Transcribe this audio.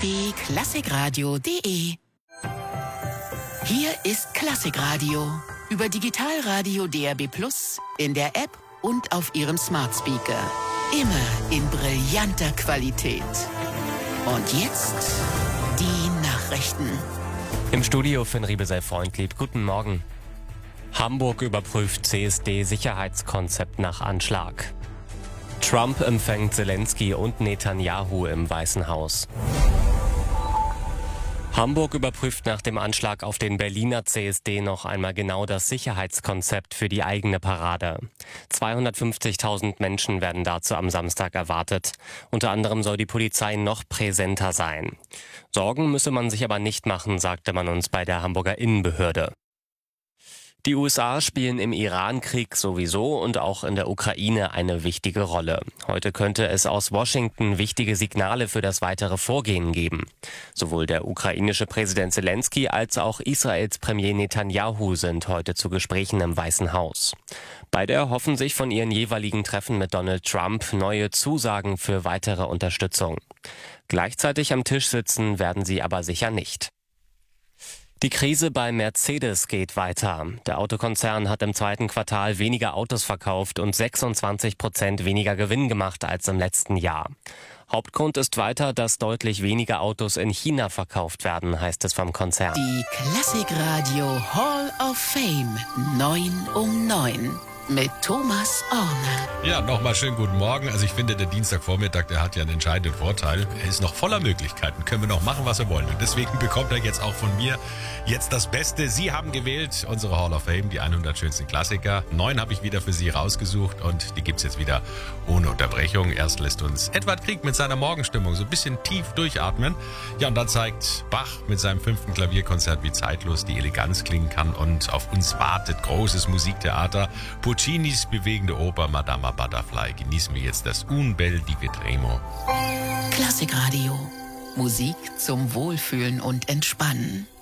www.klassikradio.de. Hier ist Klassikradio über Digitalradio DAB+, in der App und auf Ihrem Smart Speaker. Immer in brillanter Qualität. Und jetzt die Nachrichten. Im Studio Finn Riebesell-Freundlieb. Guten Morgen. Hamburg überprüft CSD-Sicherheitskonzept nach Anschlag. Trump empfängt Zelensky und Netanyahu im Weißen Haus. Hamburg überprüft nach dem Anschlag auf den Berliner CSD noch einmal genau das Sicherheitskonzept für die eigene Parade. 250.000 Menschen werden dazu am Samstag erwartet. Unter anderem soll die Polizei noch präsenter sein. Sorgen müsse man sich aber nicht machen, sagte man uns bei der Hamburger Innenbehörde. Die USA spielen im Iran-Krieg sowieso und auch in der Ukraine eine wichtige Rolle. Heute könnte es aus Washington wichtige Signale für das weitere Vorgehen geben. Sowohl der ukrainische Präsident Zelensky als auch Israels Premier Netanyahu sind heute zu Gesprächen im Weißen Haus. Beide erhoffen sich von ihren jeweiligen Treffen mit Donald Trump neue Zusagen für weitere Unterstützung. Gleichzeitig am Tisch sitzen werden sie aber sicher nicht. Die Krise bei Mercedes geht weiter. Der Autokonzern hat im zweiten Quartal weniger Autos verkauft und 26% weniger Gewinn gemacht als im letzten Jahr. Hauptgrund ist weiter, dass deutlich weniger Autos in China verkauft werden, heißt es vom Konzern. Die Klassikradio Hall of Fame 9 um 9 mit Thomas Orner. Ja, nochmal schönen guten Morgen. Also ich finde, der Dienstagvormittag, der hat ja einen entscheidenden Vorteil. Er ist noch voller Möglichkeiten. Können wir noch machen, was wir wollen. Und deswegen bekommt er jetzt auch von mir jetzt das Beste. Sie haben gewählt unsere Hall of Fame, die 100 schönsten Klassiker. 9 habe ich wieder für Sie rausgesucht und die gibt's jetzt wieder ohne Unterbrechung. Erst lässt uns Edward Grieg mit seiner Morgenstimmung so ein bisschen tief durchatmen. Ja, und dann zeigt Bach mit seinem 5. Klavierkonzert, wie zeitlos die Eleganz klingen kann. Und auf uns wartet großes Musiktheater. Puccinis bewegende Oper Madama Butterfly. Genießen wir jetzt das Un bel di vedremo. Klassikradio. Musik zum Wohlfühlen und Entspannen.